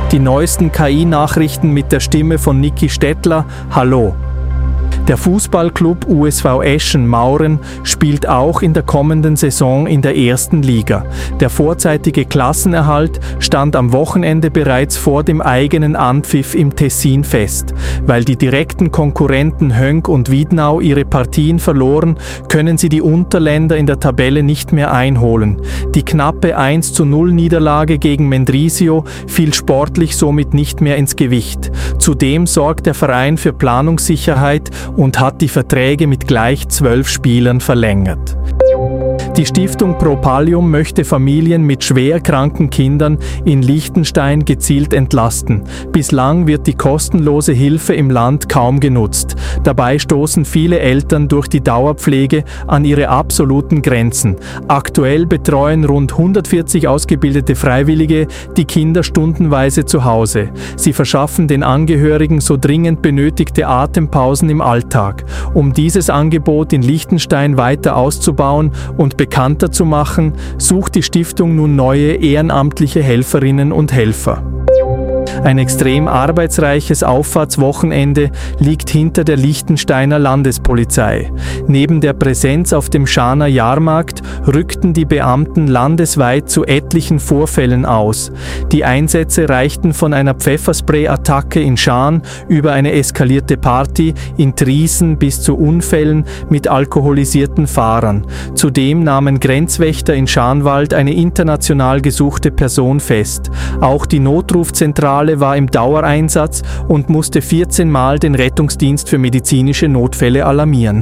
Die neuesten KI-Nachrichten mit der Stimme von Niki Stettler. Hallo! Der Fußballclub USV Eschen-Mauren spielt auch in der kommenden Saison in der ersten Liga. Der vorzeitige Klassenerhalt stand am Wochenende bereits vor dem eigenen Anpfiff im Tessin fest. Weil die direkten Konkurrenten Höngg und Wiednau ihre Partien verloren, können sie die Unterländer in der Tabelle nicht mehr einholen. Die knappe 1:0 Niederlage gegen Mendrisio fiel sportlich somit nicht mehr ins Gewicht. Zudem sorgt der Verein für Planungssicherheit und hat die Verträge mit gleich 12 Spielern verlängert. Die Stiftung Pro Pallium möchte Familien mit schwer kranken Kindern in Liechtenstein gezielt entlasten. Bislang wird die kostenlose Hilfe im Land kaum genutzt. Dabei stoßen viele Eltern durch die Dauerpflege an ihre absoluten Grenzen. Aktuell betreuen rund 140 ausgebildete Freiwillige die Kinder stundenweise zu Hause. Sie verschaffen den Angehörigen so dringend benötigte Atempausen im Alltag. Um dieses Angebot in Liechtenstein weiter auszubauen und bekannter zu machen, sucht die Stiftung nun neue ehrenamtliche Helferinnen und Helfer. Ein extrem arbeitsreiches Auffahrtswochenende liegt hinter der Liechtensteiner Landespolizei. Neben der Präsenz auf dem Scharner Jahrmarkt rückten die Beamten landesweit zu etlichen Vorfällen aus. Die Einsätze reichten von einer Pfefferspray-Attacke in Scharn über eine eskalierte Party in Triesen bis zu Unfällen mit alkoholisierten Fahrern. Zudem nahmen Grenzwächter in Scharnwald eine international gesuchte Person fest. Auch die Notrufzentrale war im Dauereinsatz und musste 14 Mal den Rettungsdienst für medizinische Notfälle alarmieren.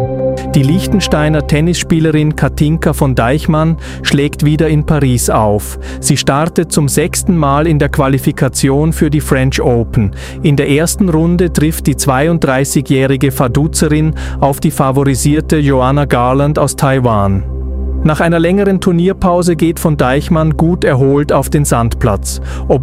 Die Liechtensteiner Tennisspielerin Katinka von Deichmann schlägt wieder in Paris auf. Sie startet zum 6. Mal in der Qualifikation für die French Open. In der ersten Runde trifft die 32-jährige Vaduzerin auf die favorisierte Joanna Garland aus Taiwan. Nach einer längeren Turnierpause geht von Deichmann gut erholt auf den Sandplatz.